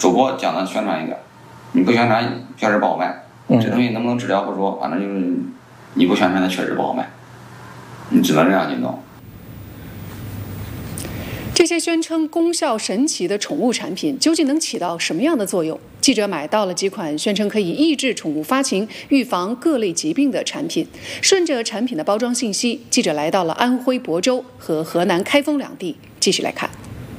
主播讲的宣传一点，你不宣传确实不好卖。这东西能不能治疗不说，反正就是你不宣传它确实不好卖，你只能这样去弄。 这些宣称功效神奇的宠物产品究竟能起到什么样的作用？记者买到了几款宣称可以抑制宠物发情、预防各类疾病的产品。顺着产品的包装信息，记者来到了安徽亳州和河南开封两地，继续来看。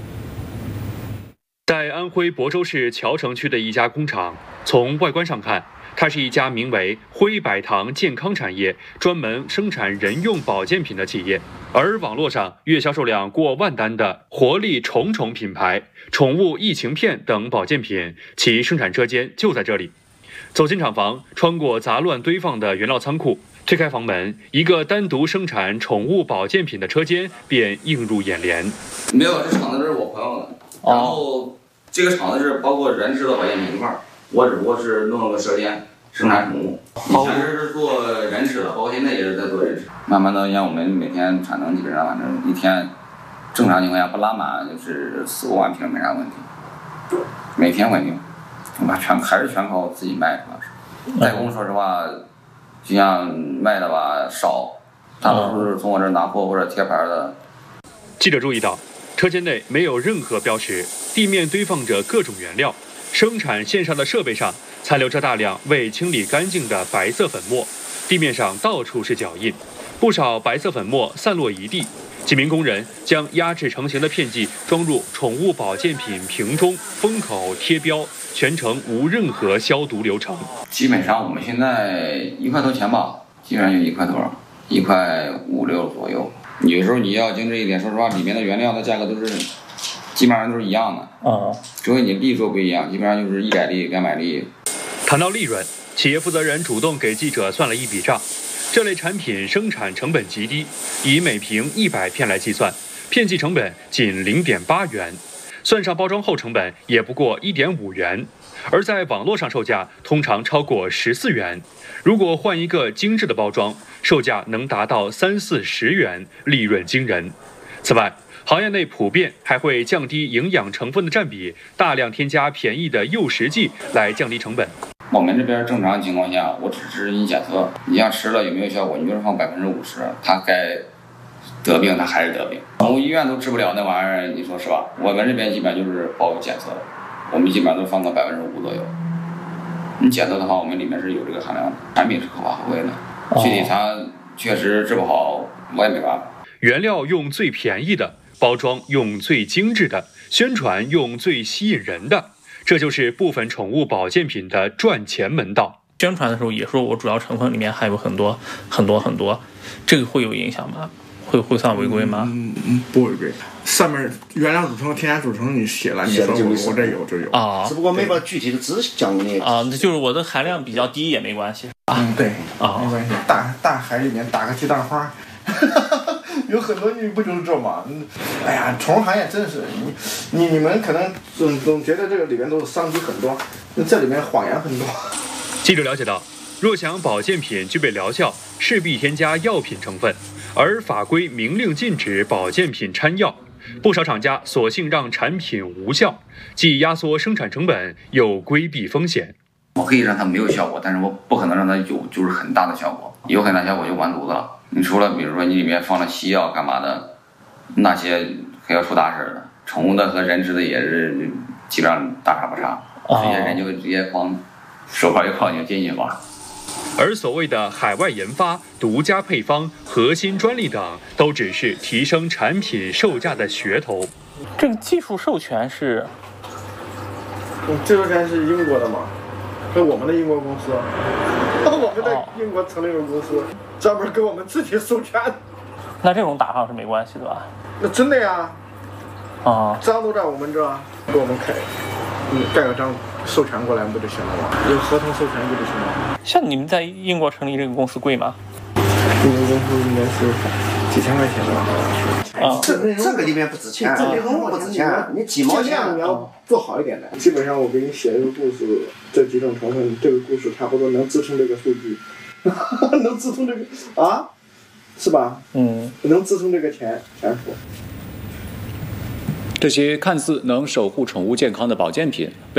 在安徽亳州市谯城区的一家工厂，从外观上看，它是一家名为辉百堂健康产业，专门生产人用保健品的企业。而网络上月销售量过万单的活力宠宠品牌、宠物疫情片等保健品，其生产车间就在这里。走进厂房，穿过杂乱堆放的原料仓库，推开房门，一个单独生产宠物保健品的车间便映入眼帘。 没有，这厂子是我朋友的，然后这个厂子是包括人吃的保健品一块儿，我只不过是弄了个车间。生产宠物，以前是做人吃的，包括现在也是在做人吃。慢慢的，像我们每天产能基本上反正一天正常情况下不拉满就是4-5万瓶没啥问题，每天稳定。还是全靠自己卖，主要是代工。说实话，就像卖的吧少，大多数是从我这儿拿货或者贴牌的。 记者注意到，车间内没有任何标识，地面堆放着各种原料，生产线上的设备上残留着大量未清理干净的白色粉末，地面上到处是脚印，不少白色粉末散落一地。几名工人将压制成型的片剂装入宠物保健品瓶中，封口贴标，全程无任何消毒流程。 基本上我们现在1块多钱吧，基本上就1块多，1块5、6左右。有时候你要精致一点，说实话，里面的原料的价格都是基本上都是一样的除非你粒数不一样，基本上就是100粒、200粒。 谈到利润，企业负责人主动给记者算了一笔账。这类产品生产成本极低，以每瓶100片来计算，片剂成本仅0.8元，算上包装后成本也不过1.5元，而在网络上售价通常超过14元。如果换一个精致的包装，售价能达到30-40元，利润惊人。此外，行业内普遍还会降低营养成分的占比，大量添加便宜的诱食剂来降低成本。 我们这边正常情况下，我只是你检测，你像吃了有没有效果，你就是放50%，它该得病它还是得病。宠物医院都治不了那玩意儿，你说是吧？我们这边基本上就是包检测，我们基本上都放个5%左右。你检测的话，我们里面是有这个含量的，产品是合法合规的。具体它确实治不好，我也没办法。 原料用最便宜的，包装用最精致的，宣传用最吸引人的。这就是部分宠物保健品的赚钱门道。 宣传的时候也说我主要成分里面还有很多，这个会有影响吗？会算违规吗？ 不违规。上面原料组成、添加组成你写了，你说我这有就有啊， 只不过没把具体的知识讲你啊，那就是我的含量比较低也没关系对没关系。大海里面打个鸡蛋花。有很多你不就是这吗？哎呀，宠物行业真是你们可能总觉得这个里面都是商机很多，这里面谎言很多。 记者了解到，若想保健品具备疗效，势必添加药品成分，而法规明令禁止保健品掺药，不少厂家索性让产品无效，既压缩生产成本，又规避风险。 我可以让它没有效果，但是我不可能让它有就是很大的效果，有很大效果就完犊子了。你除了比如说你里面放了西药干嘛的，那些可要出大事的。宠物的和人吃的也是基本上大差不差，这些人就直接哐手铐一铐就进去了。 而所谓的海外研发、独家配方、核心专利等，都只是提升产品售价的噱头。 这个技术授权是？ 技术授权是英国的嘛？是我们的英国公司，我们在英国成立了公司，专门给我们自己授权。 那这种打上是没关系的吧？ 那真的呀，章都在我们这，给我们开，盖个章授权过来不就行了吗？有合同授权不就行了吗？ 像你们在英国成立这个公司贵吗？ 英国公司应该是几千块钱吧。 这个里面不值钱，这个不值钱，你几毛钱你要做好一点的。基本上我给你写一个故事，这几种成分，这个故事差不多能支撑这个数据，能支撑这个啊，是吧？能支撑这个钱数。 这些看似能守护宠物健康的保健品